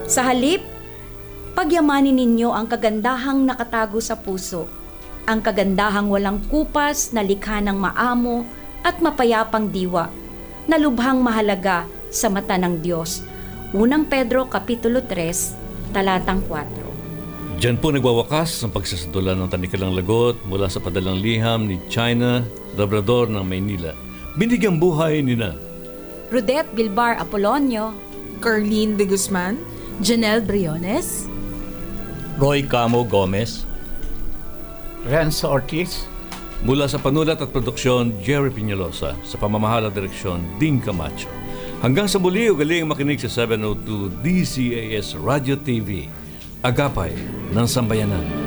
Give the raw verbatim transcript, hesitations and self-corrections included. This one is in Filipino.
Sa halip, pagyamanin ninyo ang kagandahang nakatago sa puso, ang kagandahang walang kupas na likha ng maamo at mapayapang diwa, na lubhang mahalaga sa mata ng Diyos. Unang Pedro Kapitulo tres, talatang four. Diyan po nagwawakas ang pagsasantulan ng Tanikalang Lagot mula sa padalang liham ni China, Labrador ng Maynila. Binigyang buhay ni na Rudette Bilbar Apolonio, Carlene de Guzman, Janelle Briones, Roy Camo Gomez, Renzo Ortiz, mula sa panulat at produksyon, Jerry Piñalosa, sa pamamahala at direksyon, Dean Camacho. Hanggang sa muli, ugaling makinig sa seven oh two D C A S Radio T V, Agapay ng Sambayanan.